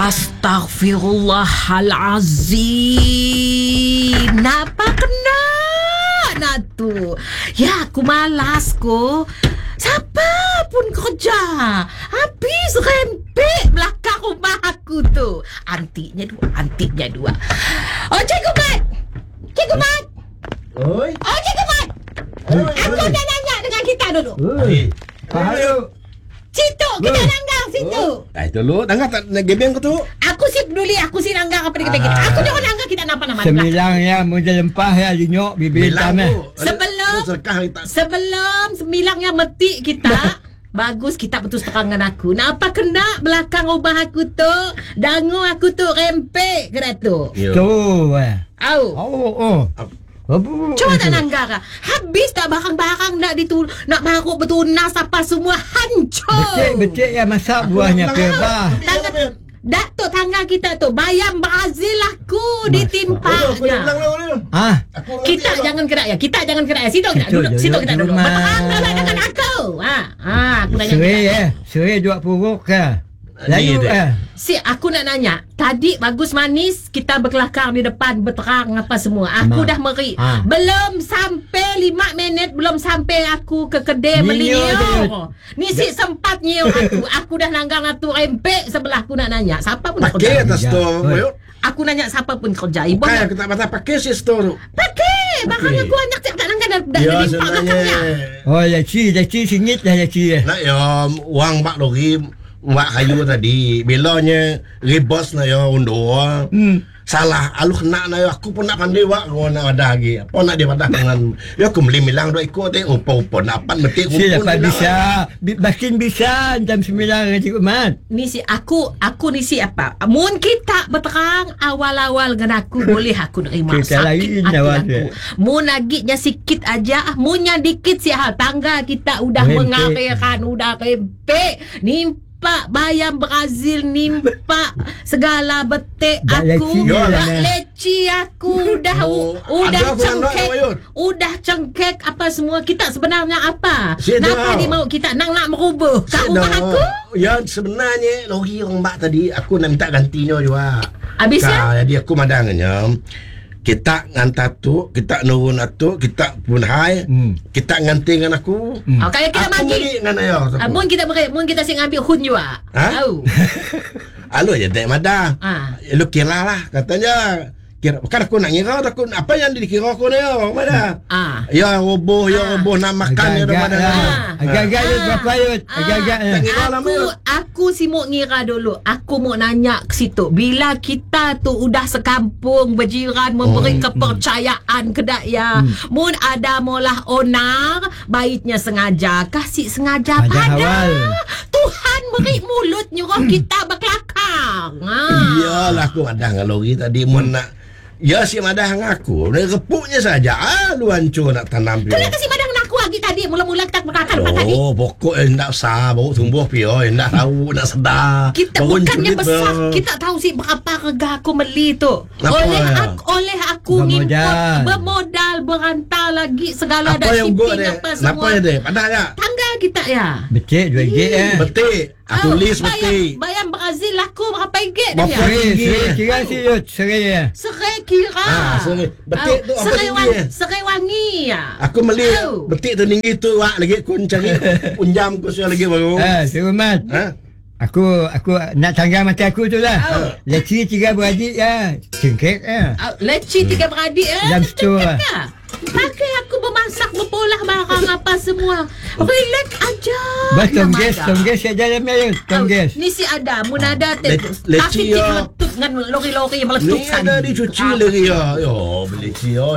Astaghfirullahalazim. Napa kena na tu? Ya, aku malas ko. Siapa pun kerja. Habis rempek belakang rumah aku tu. Antiknya dua. Oh, Cikgu Mat. Cikgu Mat. Oi. Oh, Cikgu Mat. Aku nak nanya dengan kita dulu. Oi. Halo. Situ, kita langgar situ. Dulu, tangga tak nak gebeng ke tu? Aku si peduli, aku si langgar apa kita. Aku jangan langgar kita nama-nama. Sembilang ya, muda lempah ya, dinyok, bibir hitam ya. Sebelum sembilang yang metik kita, bagus kita betul terangan aku. Napa kena belakang rumah aku tu, dangu aku tu rempek kena tu. Tu. Oh. Cuba tak langgar. Habis tak barang-barang nak baruk bertunas apa semua hancur. Betul ya, masak buahnya kebah. Datuk tangga kita tu bayam Brazil aku ditimpanya. Kita jangan gerak ya. Situ kita dulu. Berterang dengan aku. Aku nanya. Suri dua puruk ke? Lalu aku nak nanya. Tadi bagus manis kita berkelakar di depan berterang apa semua. Aku dah meri. Belum sampai 5 minit belum sampai aku ke kedai beli nyiu. Ni si sempat nyiu aku. Aku dah nanggang tu rempek sebelah aku nak nanya. Siapa pun pakai atas tu. Aku nanya siapa pun kerja. Ibu kita patah pakai si store. Pakai. Makanya aku anak tak nanggang dah limpak belakangnya. Oh, leci singit dah leci. Nak ya wang bak lori Wak kayu tadi bilanya ribos na yo undo. Salah alu kena na yo aku pun nak pandai wak ko nak ada lagi. Apa nak dia padah dengan yo aku melilang do ikut teh upo napan metik pun bisa. Makin bisa jam 9 Cikgu Mat. Ni si aku ni si apa? Mun kita berterang awal-awal dengan aku boleh aku nerima sakit aku. Mun lagitnya sikit aja, munnya dikit si hal tangga kita udah mengakhirkan udah rempek. Nimpak bayam Brazil, nimpak segala betik aku, leci aku udah cengkek apa semua. Kita sebenarnya apa? Kenapa dia mau kita nak merubah kat rumah aku? Ya sebenarnya lori orang mbak tadi aku nak minta gantinya juga. Habis ya? Jadi aku madangnya kita ngantar tu, kita nurun tu, kita pun hai, kita nganti dengan aku. Kalau kita bagi dengan ayo. Mun kita sing ambil hun juga. Tahu. Alo ya dek madah. Lu kira lah katanya. Bukan aku nak ngira aku apa yang dikira aku ni mana? Ya roboh nak makan ya mana? Agak-agak berapa yut? Aku si mau ngira dulu. Aku mau nanya ke situ. Bila kita tu udah sekampung berjiran memberi kepercayaan kedak ya. Mun ada molah onar, baiknya sengaja kasih sengaja pada. Tuhan beri mulut nyuruh kita berkelakar. Iyalah aku ada ngalori tadi mun nak. Ya si madah ngaku, repuknya saja. Lu hancur nak tanam pio. Kenapa si madah ngaku lagi tadi? Mula-mula kita berkakar tadi. Oh, pokok nak sah, baru tumbuh pio, nak tahu, nak sedar. Kita bukannya besar, kita tahu si berapa harga aku beli tu. Oleh aku ngimport, bermodal, berantar lagi segala ada shipping apa semua. Kenapa dia? Padahal tangga kita ya. Betik 2 gig ya. Betik. Aku tulis betik. Bayam Brazil aku berapa ringgit dia? Serai kira si Yud, serai ya. Serai kira. Serai. Betik tu apa tinggi? Serai wangi ya. Aku beli betik tu tinggi tu wak lagi aku cari punjam aku sudah lagi baru. Cikgu Mat. Aku nak tangga mata aku tu lah. Leci 3 beradik ya. Cengkek ya. Leci 3 beradik ya. Dalam store lah. Pakai aku bermasak, berpolah barang apa semua. Relax aja. Tongges ya dalam ya. Tongges. Ni si ada, mun ada leci meletup dengan lori-lori meletup sana. Ni ada dicuci lagi ya. Yo, leci